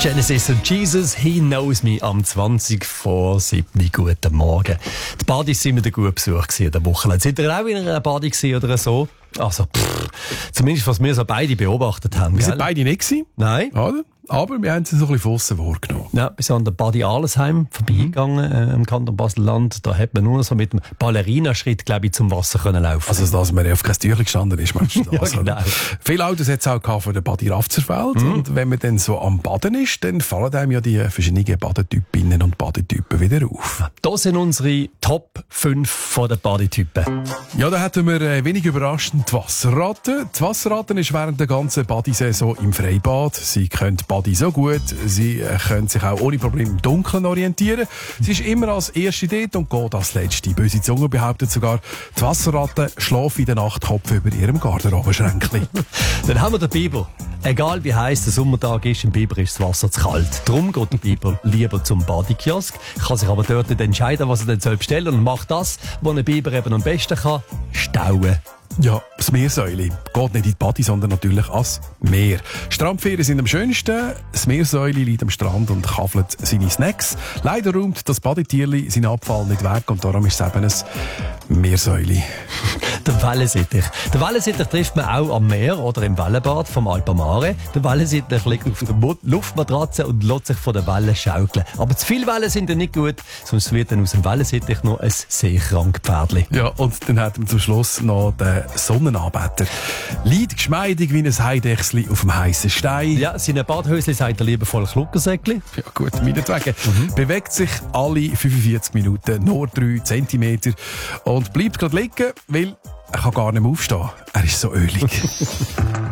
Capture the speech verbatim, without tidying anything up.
Genesis und Jesus, He Knows Me am zwanzig vor sieben. Guten Morgen. Die Badis sind wieder gut besucht in der Woche. Seid ihr auch in einer Badi gewesen oder so? Also, pff, zumindest was wir so beide beobachtet haben. Wir sind beide nicht gewesen. Nein. Oder? Aber wir haben sie so ein bisschen von aussen wahrgenommen. Ja, wir sind an der Badi Alesheim vorbeigegangen, mhm. äh, im Kanton Basel-Land. Da hat man nur so mit dem Ballerinaschritt, glaube ich, zum Wasser können laufen. Also, dass man auf kein Türchen gestanden ist, meinst du das? Ja, genau. Viele Autos hat es auch von der Badi Rafzerfeld. Mhm. Und wenn man dann so am Baden ist, dann fallen einem ja die verschiedenen Badetypinnen und Badetypen wieder auf. Das sind unsere Top fünf von den Badetypen. Ja, da hatten wir äh, wenig überraschend die Wasserratte. Die Wasserratte ist während der ganzen Badisaison im Freibad. Sie können Badi so gut, sie äh, können sich auch ohne Probleme im Dunkeln orientieren. Sie ist immer als Erste dort und geht als Letzte. Böse Zunge behauptet sogar, die Wasserratte schläft in der Nacht Kopf über ihrem Garderobenschränkchen. Dann haben wir den Biber. Egal wie heiß der Sommertag ist, im Biber ist das Wasser zu kalt. Darum geht der Biber lieber zum Badekiosk, kann sich aber dort entscheiden, was er denn soll bestellen und macht das, was ein Biber eben am besten kann, stauen. Ja, das Meersäule geht nicht in die Badi, sondern natürlich ans Meer. Strandferien sind am schönsten. Das Meersäule liegt am Strand und kaffelt seine Snacks. Leider räumt das Badetierli seinen Abfall nicht weg und darum ist es eben ein Meersäule. Der Wellensittich. Der Wellensittich trifft man auch am Meer oder im Wellenbad vom Alpamare. Der Wellensittich liegt auf der Luftmatratze und lässt sich von der Wellen schaukeln. Aber zu viele Wellen sind ja nicht gut, sonst wird dann aus dem Wellensittich noch ein Seekrank-Pferdli. Ja, und dann hat man zum Schluss noch den Sonnenanbeter. Liegt geschmeidig wie ein Heidechsli auf dem heißen Stein. Ja, seine Badhösli sagt er liebevoll Kluckersäckli. Ja gut, meinetwegen. Mhm. Bewegt sich alle fünfundvierzig Minuten nur drei Zentimeter und bleibt gerade liegen, weil er kann gar nicht mehr aufstehen. Er ist so ölig.